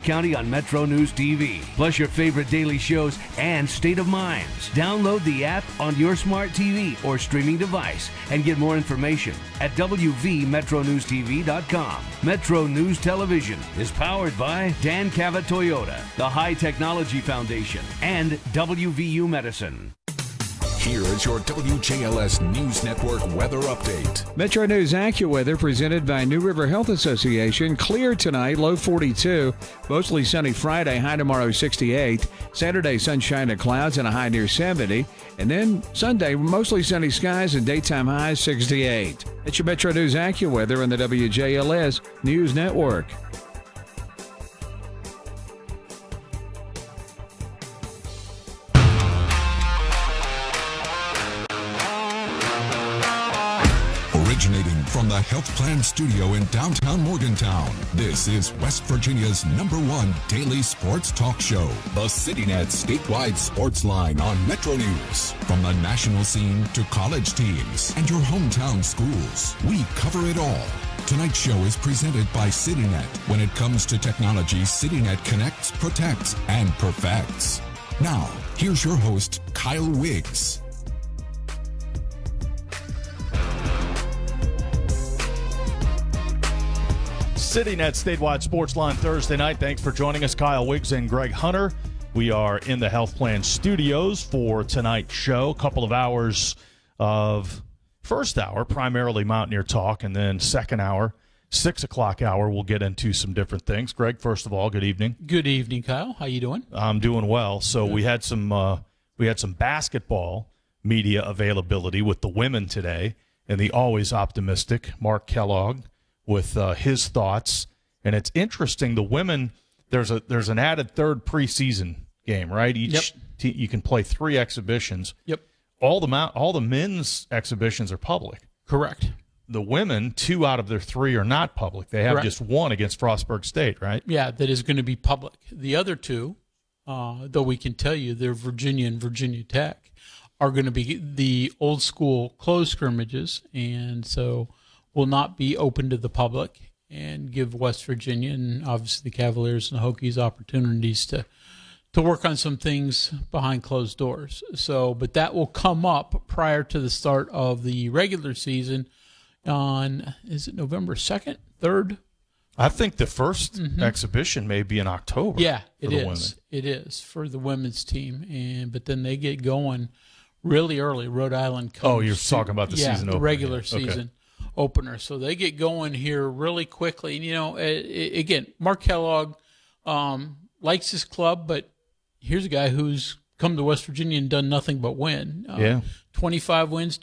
County on Metro News TV, plus your favorite daily shows and State of Minds. Download the app on your smart TV or streaming device and get more information at wvmetronewstv.com. Metro News Television is powered by Dan Cavett Toyota, the High Technology Foundation, and WVU Medicine. Here is your WJLS News Network weather update. Metro News AccuWeather presented by New River Health Association. Clear tonight, low 42. Mostly sunny Friday, high tomorrow 68. Saturday, sunshine and clouds and a high near 70. And then Sunday, mostly sunny skies and daytime highs 68. It's your Metro News AccuWeather on the WJLS News Network. Originating from the Health Plan Studio in downtown Morgantown, this is West Virginia's #1 daily sports talk show, the CityNet statewide sports line on Metro News. From the national scene to college teams and your hometown schools, we cover it all. Tonight's show is presented by CityNet. When it comes to technology, CityNet connects, protects, and perfects. Now, here's your host, Kyle Wiggs. CityNet statewide sports line Thursday night. Thanks for joining us, Kyle Wiggs and Greg Hunter. We are in the Health Plan Studios for tonight's show. A couple of hours of first hour, primarily Mountaineer talk, and then second hour, 6 o'clock hour, we'll get into some different things. Greg, first of all, good evening. Good evening, Kyle. How you doing? I'm doing well. So we had some basketball media availability with the women today, and the always optimistic Mark Kellogg with his thoughts. And it's interesting, the women, there's an added third preseason game, right? Each you can play 3 exhibitions. Yep. All the men's exhibitions are public. Correct. The women, 2 out of their 3 are not public. They have just 1 against Frostburg State, right? Yeah, that is going to be public. The other 2, though we can tell you they're Virginia and Virginia Tech, are going to be the old school closed scrimmages, and so will not be open to the public and give West Virginia and obviously the Cavaliers and the Hokies opportunities to work on some things behind closed doors. So, but that will come up prior to the start of the regular season on, is it November 2nd, 3rd? I think the first exhibition may be in October. Yeah, it is. Women. It is for the women's team, but then they get going really early. Rhode Island comes. Oh, you're talking about the season opener. The regular season opener. So they get going here really quickly. And, you know, again, Mark Kellogg likes his club, but here's a guy who's come to West Virginia and done nothing but win. 25 wins,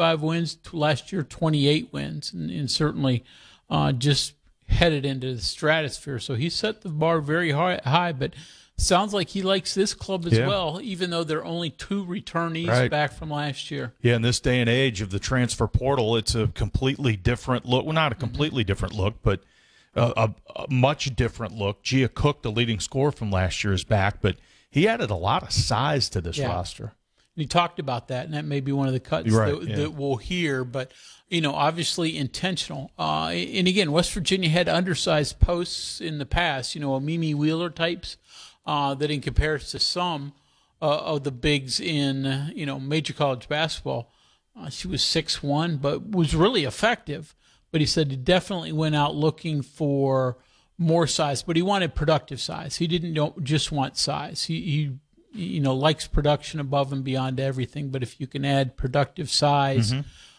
last year 28 wins, and certainly just headed into the stratosphere. So he set the bar very high, but sounds like he likes this club as well, even though there are only 2 returnees back from last year. Yeah, in this day and age of the transfer portal, it's a completely different look. Well, not a completely different look, but a much different look. Gia Cook, the leading scorer from last year, is back, but he added a lot of size to this roster. And he talked about that, and that may be one of the cuts that we'll hear, but you know, obviously intentional. And again, West Virginia had undersized posts in the past, you know, Mimi Wheeler types, that in comparison to some of the bigs in, you know, major college basketball, she was 6'1", but was really effective. But he said he definitely went out looking for more size, but he wanted productive size. He didn't just want size. He you know, likes production above and beyond everything, but if you can add productive size,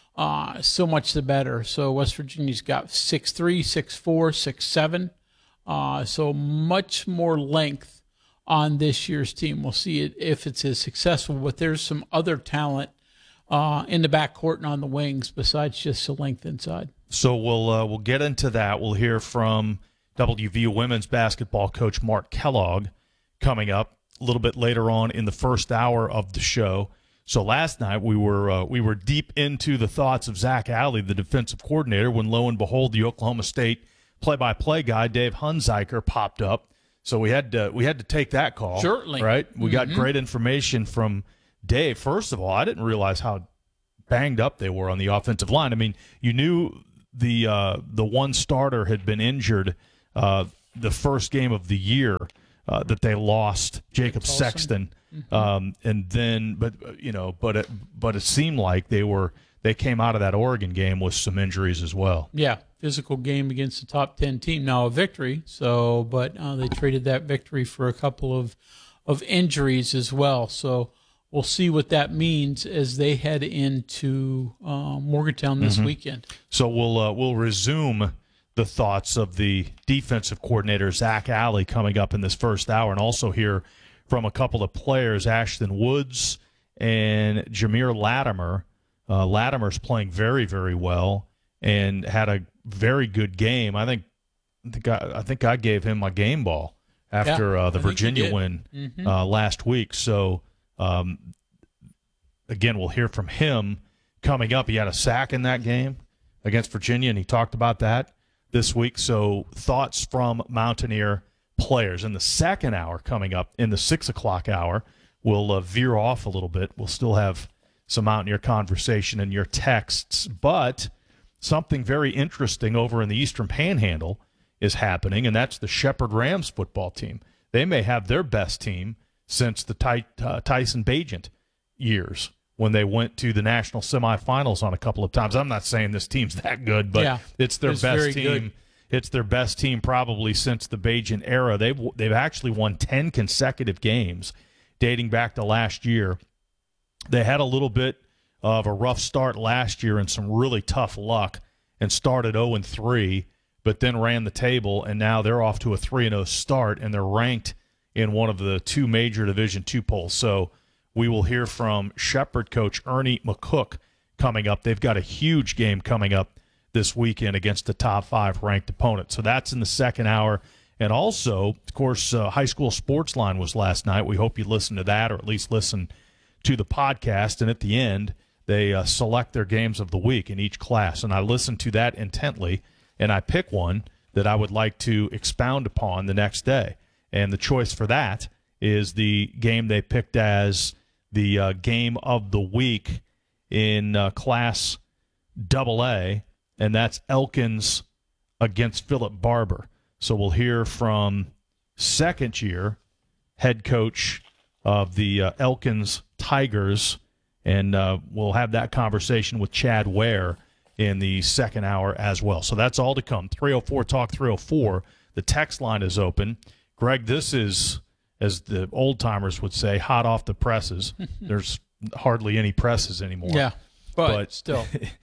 so much the better. So West Virginia's got 6'3", 6'4", 6'7", so much more length on this year's team. We'll see if it's as successful, but there's some other talent in the backcourt and on the wings besides just the length inside. So we'll get into that. We'll hear from WVU women's basketball coach Mark Kellogg coming up a little bit later on in the first hour of the show. So last night we were deep into the thoughts of Zach Alley, the defensive coordinator, when lo and behold the Oklahoma State play-by-play guy Dave Hunziker popped up. So we had to take that call. Certainly, right? We got great information from Dave. First of all, I didn't realize how banged up they were on the offensive line. I mean, you knew the one starter had been injured the first game of the year that they lost Jacob Sexton, and then but it seemed like they came out of that Oregon game with some injuries as well. Yeah, physical game against the top 10 team. Now a victory, but they traded that victory for a couple of injuries as well. So we'll see what that means as they head into Morgantown this weekend. So we'll resume the thoughts of the defensive coordinator, Zach Alley, coming up in this first hour, and also hear from a couple of players, Ashton Woods and Jameer Latimer. Latimer's playing very, very well and had a very good game. I think I gave him my game ball after the Virginia win last week. So, again, we'll hear from him coming up. He had a sack in that game against Virginia, and he talked about that this week. So thoughts from Mountaineer players. In the second hour coming up, in the 6 o'clock hour, we'll veer off a little bit. We'll still have some Mountaineer conversation in your texts, but something very interesting over in the Eastern Panhandle is happening, and that's the Shepherd Rams football team. They may have their best team since the Tyson Bagent years, when they went to the national semifinals on a couple of times. I'm not saying this team's that good, but it's their best team. Good. It's their best team probably since the Bagent era. They've actually won 10 consecutive games dating back to last year. They had a little bit of a rough start last year and some really tough luck and started 0-3, but then ran the table, and now they're off to a 3-0 start, and they're ranked in one of the two major Division II polls. So we will hear from Shepherd coach Ernie McCook coming up. They've got a huge game coming up this weekend against a top 5 ranked opponent. So that's in the second hour. And also, of course, High School Sports Line was last night. We hope you listened to that, or at least listen to the podcast. And at the end, they select their games of the week in each class. And I listened to that intently, and I pick one that I would like to expound upon the next day. And the choice for that is the game they picked as the game of the week in Class AA, and that's Elkins against Philip Barber. So we'll hear from second-year head coach of the Elkins Tigers, and we'll have that conversation with Chad Ware in the second hour as well. So that's all to come. 304-TALK 304. The text line is open. Greg, this is, as the old-timers would say, hot off the presses. There's hardly any presses anymore. Yeah, but still.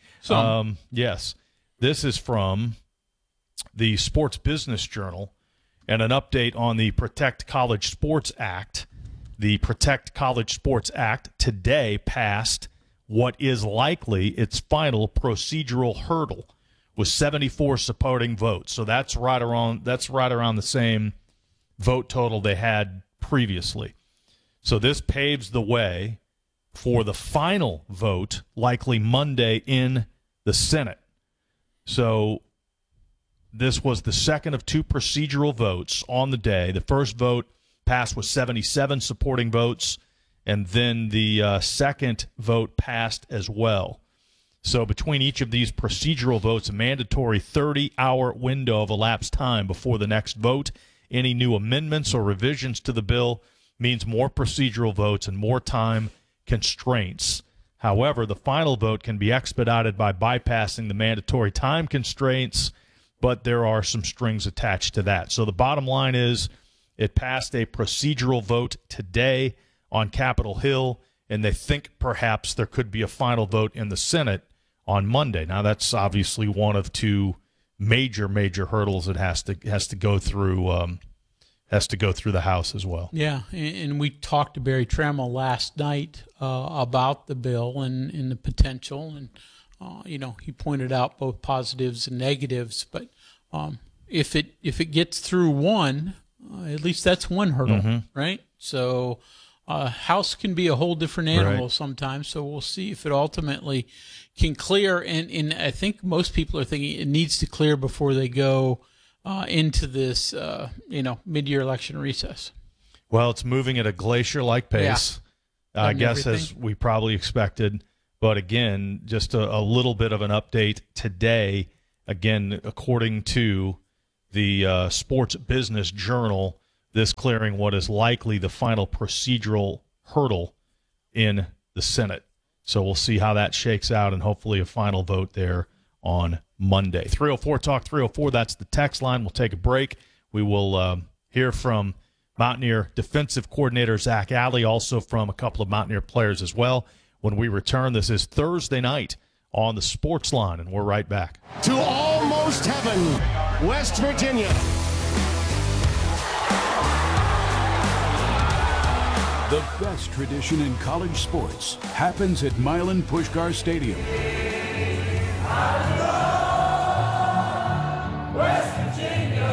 Yes. This is from the Sports Business Journal and an update on the Protect College Sports Act. The Protect College Sports Act today passed what is likely its final procedural hurdle with 74 supporting votes. So that's right around the same vote total they had previously. So this paves the way for the final vote, likely Monday in the Senate. So this was the second of two procedural votes on the day. The first vote passed with 77 supporting votes, and then the second vote passed as well. So between each of these procedural votes, a mandatory 30-hour window of elapsed time before the next vote. Any new amendments or revisions to the bill means more procedural votes and more time constraints. However, the final vote can be expedited by bypassing the mandatory time constraints, but there are some strings attached to that. So the bottom line is it passed a procedural vote today on Capitol Hill, and they think perhaps there could be a final vote in the Senate on Monday. Now, that's obviously one of two major hurdles it has to go through the House as well. Yeah, and we talked to Barry Trammell last night about the bill and the potential, and he pointed out both positives and negatives. But if it gets through one, at least that's one hurdle, right? So House can be a whole different animal sometimes. So we'll see if it ultimately can clear. And I think most people are thinking it needs to clear before they go into this, mid-year election recess. Well, it's moving at a glacier-like pace, I guess, as we probably expected. But again, just a little bit of an update today. Again, according to the Sports Business Journal, this clearing what is likely the final procedural hurdle in the Senate. So we'll see how that shakes out, and hopefully a final vote there on Monday. 304 Talk 304, that's the text line. We'll take a break. We will hear from Mountaineer defensive coordinator Zach Alley, also from a couple of Mountaineer players as well. When we return, this is Thursday night on the Sports Line, and we're right back. To almost heaven, West Virginia. The best tradition in college sports happens at Milan Puskar Stadium. West Virginia.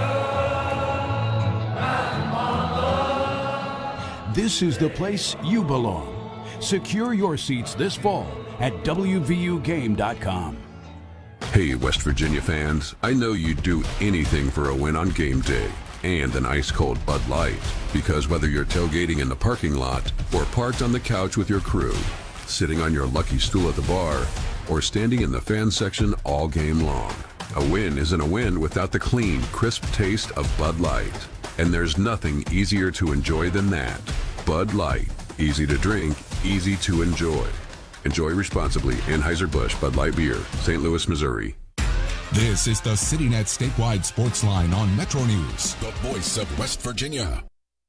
This is the place you belong. Secure your seats this fall at WVUGame.com. Hey, West Virginia fans, I know you'd do anything for a win on game day and an ice-cold Bud Light, because whether you're tailgating in the parking lot or parked on the couch with your crew, sitting on your lucky stool at the bar, or standing in the fan section all game long, a win isn't a win without the clean, crisp taste of Bud Light. And there's nothing easier to enjoy than that. Bud Light. Easy to drink, easy to enjoy. Enjoy responsibly. Anheuser-Busch Bud Light Beer, St. Louis, Missouri. This is the CityNet Statewide Sports Line on Metro News, the voice of West Virginia.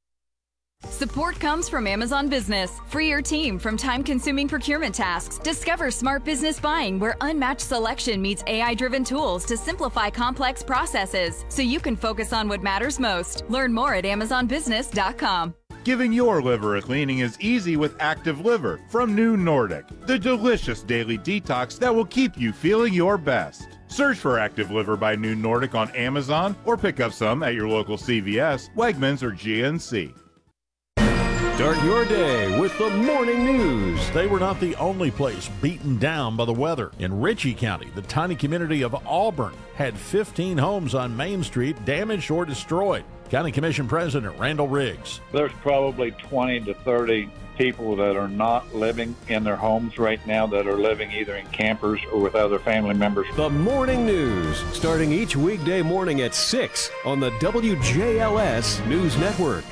Support comes from Amazon Business. Free your team from time-consuming procurement tasks. Discover smart business buying where unmatched selection meets AI-driven tools to simplify complex processes so you can focus on what matters most. Learn more at AmazonBusiness.com. Giving your liver a cleaning is easy with Active Liver from New Nordic, the delicious daily detox that will keep you feeling your best. Search for Active Liver by New Nordic on Amazon or pick up some at your local CVS, Wegmans, or GNC. Start your day with the morning news. They were not the only place beaten down by the weather. In Ritchie County, the tiny community of Auburn had 15 homes on Main Street damaged or destroyed. County Commission President Randall Riggs. There's probably 20 to 30 people that are not living in their homes right now, that are living either in campers or with other family members. The morning news, starting each weekday morning at 6 on the WJLS News Network.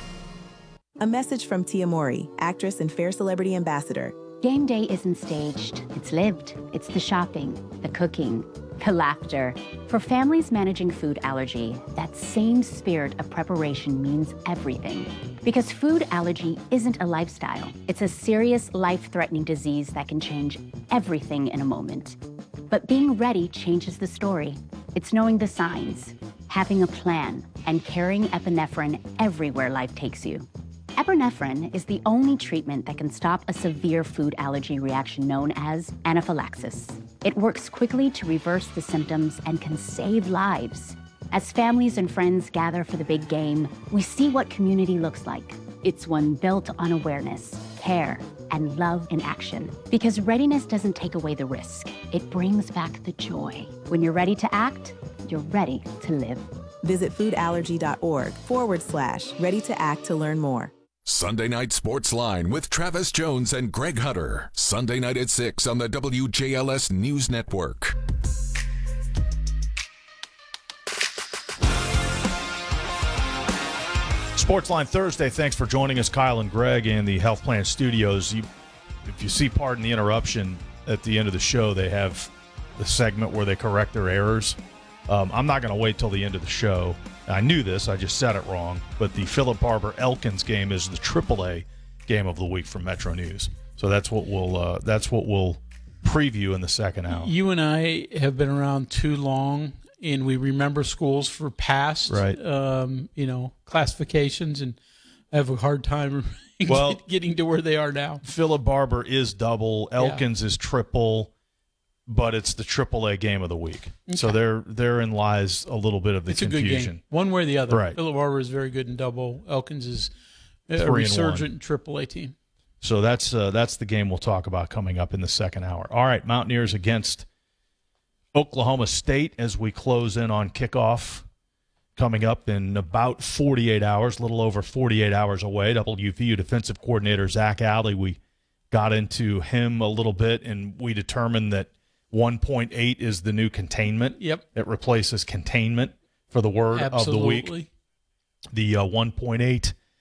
A message from Tia Mowry, actress and Fair Celebrity Ambassador. Game day isn't staged. It's lived. It's the shopping, the cooking, the laughter. For families managing food allergy, that same spirit of preparation means everything. Because food allergy isn't a lifestyle. It's a serious, life-threatening disease that can change everything in a moment. But being ready changes the story. It's knowing the signs, having a plan, and carrying epinephrine everywhere life takes you. Epinephrine is the only treatment that can stop a severe food allergy reaction known as anaphylaxis. It works quickly to reverse the symptoms and can save lives. As families and friends gather for the big game, we see what community looks like. It's one built on awareness, care, and love in action. Because readiness doesn't take away the risk. It brings back the joy. When you're ready to act, you're ready to live. Visit foodallergy.org/ready to act to learn more. Sunday Night Sports Line with Travis Jones and Greg Hutter. Sunday night at 6 on the WJLS News Network. Sportsline Thursday. Thanks for joining us, Kyle and Greg, in the Health Plan Studios. If you see, pardon the interruption, at the end of the show, they have the segment where they correct their errors. I'm not going to wait till the end of the show. I knew this, I just said it wrong, but the Philip Barber Elkins game is the AAA game of the week from Metro News. So that's what we'll preview in the second hour. You and I have been around too long, and we remember schools for past, right? Classifications, and I have a hard time getting to where they are now. Philip Barber is double, Elkins is triple. But it's the AAA game of the week. Okay. So therein lies a little bit of the confusion. It's a good game. One way or the other. Right. Philip Barber is very good in double. Elkins is a resurgent AAA team. So that's the game we'll talk about coming up in the second hour. All right, Mountaineers against Oklahoma State as we close in on kickoff coming up in about 48 hours, a little over 48 hours away. WVU defensive coordinator Zach Alley, we got into him a little bit, and we determined that 1.8 is the new containment. Yep. It replaces containment for the word of the week. The 1.8